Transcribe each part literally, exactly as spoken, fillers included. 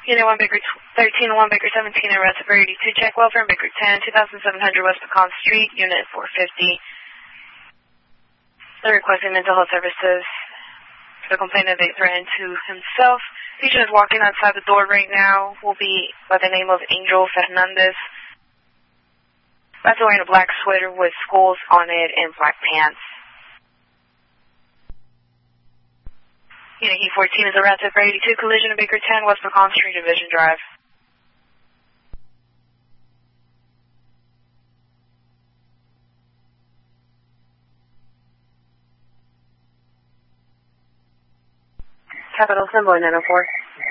Unit one Baker thirteen and one Baker seventeen, arrested for eighty-two, check welfare, Baker ten, two thousand seven hundred West Pecan Street, Unit four fifty. They're requesting mental health services. The complainant they threatened to himself. Patient is walking outside the door right now. Will be by the name of Angel Fernandez. That's wearing a black sweater with skulls on it and black pants. Unit E fourteen is arrested for eighty-two, collision of Baker ten, West Pecan Street, Division Drive. Capital symbol nine oh four.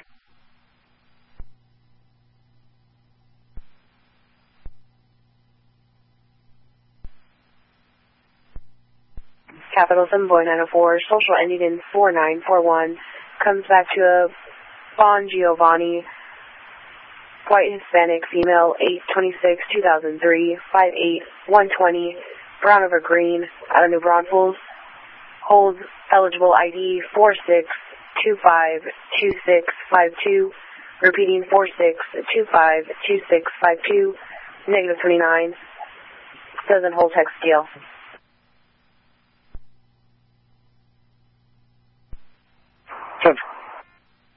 Capital symbol nine oh four, social ending in four nine four one, comes back to a Bon Giovanni, white Hispanic, female, eight twenty-six two thousand three, five eight one twenty, brown over green, out of New Braunfels, holds eligible I D four six two five two six five two, repeating four six two five two six five two, negative twenty-nine, doesn't hold text deal.